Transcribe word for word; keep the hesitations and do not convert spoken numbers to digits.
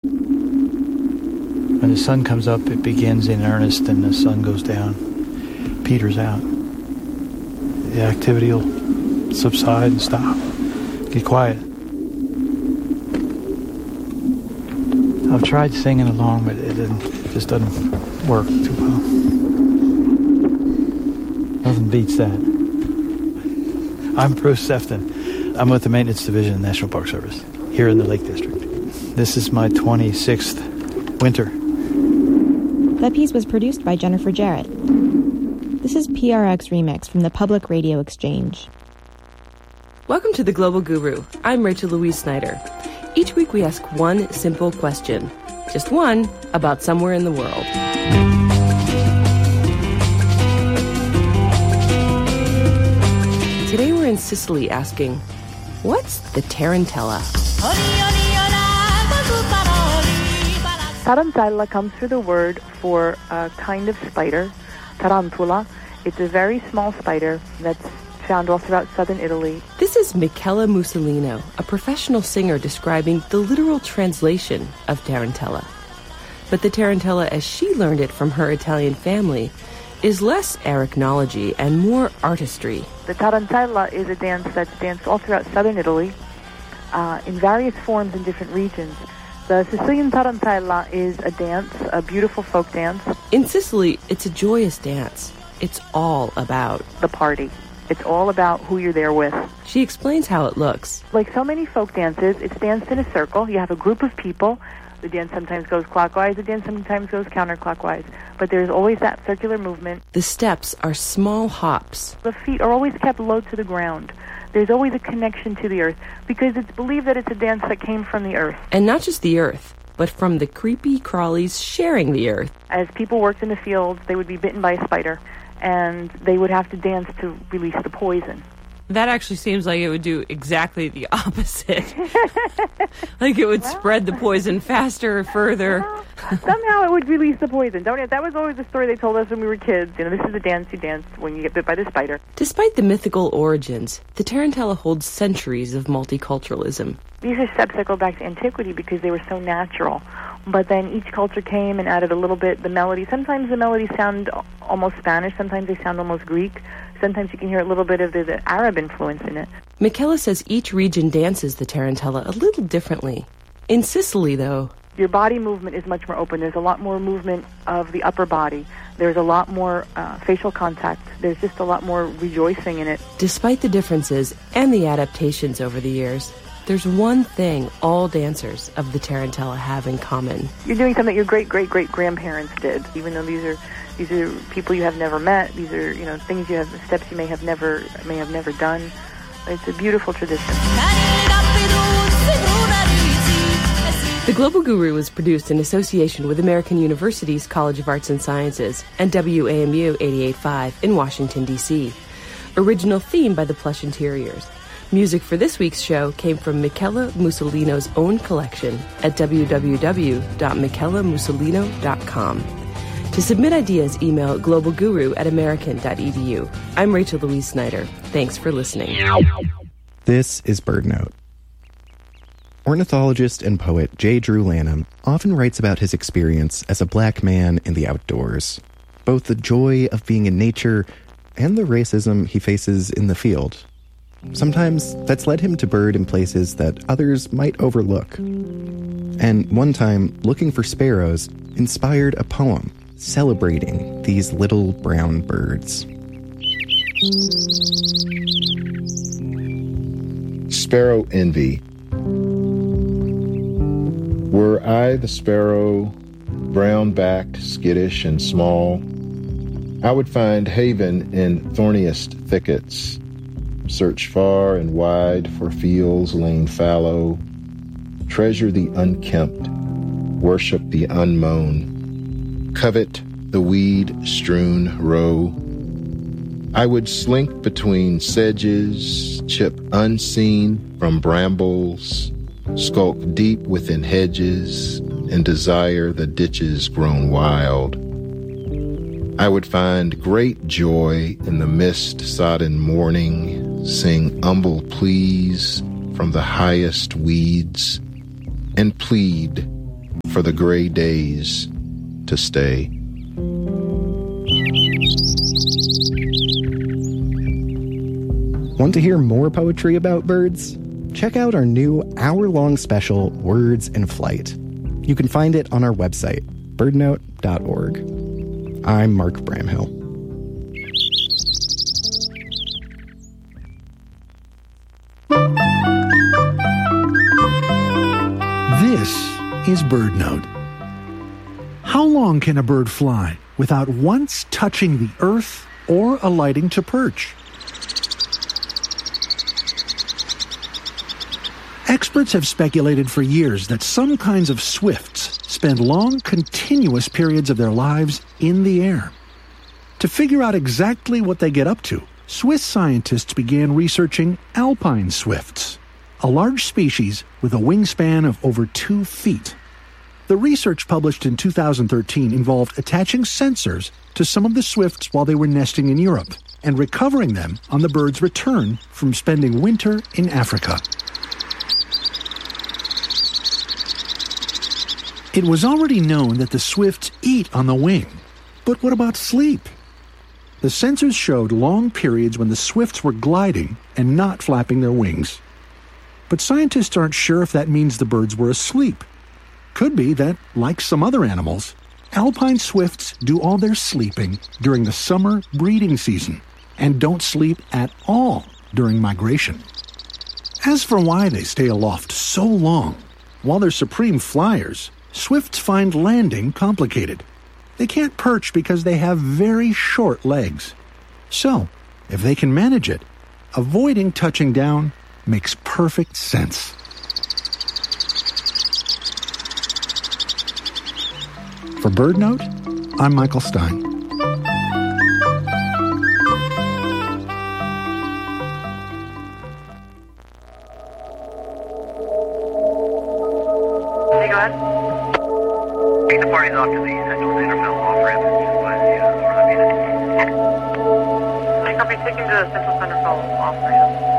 When the sun comes up, it begins in earnest, and the sun goes down, peters out. The activity will subside and stop, get quiet. I've tried singing along, but it, didn't, it just doesn't work too well. Nothing beats that. I'm Bruce Sefton. I'm with the Maintenance Division of the National Park Service here in the Lake District. This is my twenty-sixth winter. That piece was produced by Jennifer Jarrett. This is P R X Remix from the Public Radio Exchange. Welcome to The Global Guru. I'm Rachel Louise Snyder. Each week we ask one simple question, just one, about somewhere in the world. Today we're in Sicily asking, what's the tarantella? Tarantella comes from the word for a kind of spider, tarantula. It's a very small spider that's found all throughout southern Italy. This is Michela Mussolino, a professional singer describing the literal translation of tarantella. But the tarantella, as she learned it from her Italian family, is less arachnology and more artistry. The tarantella is a dance that's danced all throughout southern Italy uh, in various forms in different regions. The Sicilian tarantella is a dance, a beautiful folk dance. In Sicily, it's a joyous dance. It's all about the party. It's all about who you're there with. She explains how it looks. Like so many folk dances, it's danced in a circle. You have a group of people. The dance sometimes goes clockwise, the dance sometimes goes counterclockwise. But there's always that circular movement. The steps are small hops. The feet are always kept low to the ground. There's always a connection to the earth, because it's believed that it's a dance that came from the earth. And not just the earth, but from the creepy crawlies sharing the earth. As people worked in the fields, they would be bitten by a spider, and they would have to dance to release the poison. That actually seems like it would do exactly the opposite. Like it would well, spread the poison faster or further. Well, somehow it would release the poison. Don't it? That was always the story they told us when we were kids. You know, this is the dance you dance when you get bit by the spider. Despite the mythical origins, the tarantella holds centuries of multiculturalism. These are steps that go back to antiquity because they were so natural. But then each culture came and added a little bit. The melody, sometimes the melodies sound almost Spanish, sometimes they sound almost Greek. Sometimes you can hear a little bit of the, the Arab influence in it. Michela says each region dances the tarantella a little differently. In Sicily, though, your body movement is much more open. There's a lot more movement of the upper body. There's a lot more uh, facial contact. There's just a lot more rejoicing in it. Despite the differences and the adaptations over the years, there's one thing all dancers of the tarantella have in common. You're doing something that your great-great-great-grandparents did, even though these are these are people you have never met. These are, you know, things you have, steps you may have never may have never done. It's a beautiful tradition. The Global Guru was produced in association with American University's College of Arts and Sciences and W A M U eighty-eight point five in Washington, D C Original theme by the Plush Interiors. Music for this week's show came from Michela Mussolino's own collection at w w w dot michela mussolino dot com. To submit ideas, email globalguru at american dot e d u. I'm Rachel Louise Snyder. Thanks for listening. This is BirdNote. Ornithologist and poet J. Drew Lanham often writes about his experience as a black man in the outdoors, both the joy of being in nature and the racism he faces in the field. Sometimes that's led him to bird in places that others might overlook. And one time, looking for sparrows inspired a poem celebrating these little brown birds. Sparrow Envy. Were I the sparrow, brown-backed, skittish, and small, I would find haven in thorniest thickets, search far and wide for fields lain fallow, treasure the unkempt, worship the unmown, covet the weed-strewn row. I would slink between sedges, chip unseen from brambles, skulk deep within hedges, and desire the ditches grown wild. I would find great joy in the mist-sodden morning, sing humble pleas from the highest weeds, and plead for the gray days to stay. Want to hear more poetry about birds? Check out our new hour-long special, Words in Flight. You can find it on our website, bird note dot org. I'm Mark Bramhill. This is Bird Note. How long can a bird fly without once touching the earth or alighting to perch? Experts have speculated for years that some kinds of swifts spend long, continuous periods of their lives in the air. To figure out exactly what they get up to, Swiss scientists began researching alpine swifts, a large species with a wingspan of over two feet. The research published in two thousand thirteen involved attaching sensors to some of the swifts while they were nesting in Europe and recovering them on the bird's return from spending winter in Africa. It was already known that the swifts eat on the wing, but what about sleep? The sensors showed long periods when the swifts were gliding and not flapping their wings. But scientists aren't sure if that means the birds were asleep. Could be that, like some other animals, alpine swifts do all their sleeping during the summer breeding season and don't sleep at all during migration. As for why they stay aloft so long, while they're supreme flyers, swifts find landing complicated. They can't perch because they have very short legs. So, if they can manage it, avoiding touching down makes perfect sense. For Bird Note, I'm Michael Stein. Hey, go ahead. Meet the parties off to the Central Centerville off-ramp, just by the uh, Northern Phoenix. Hey, copy, taking to the Central Centerville off-ramp.